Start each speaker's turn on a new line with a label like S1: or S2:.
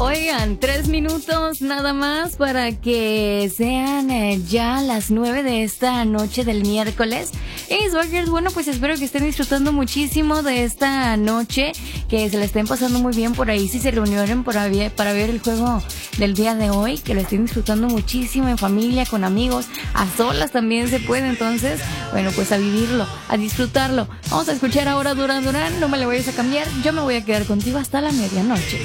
S1: Oigan, 3 minutos nada más para que sean ya las 9 de esta noche del miércoles. Y Swagers, bueno, pues espero que estén disfrutando muchísimo de esta noche, que se la estén pasando muy bien por ahí, si se reunieron para ver el juego del día de hoy, que lo estén disfrutando muchísimo en familia, con amigos, a solas también se puede. Entonces, bueno, pues a vivirlo, a disfrutarlo. Vamos a escuchar ahora Duran Duran, no me le vayas a cambiar, yo me voy a quedar contigo hasta la medianoche.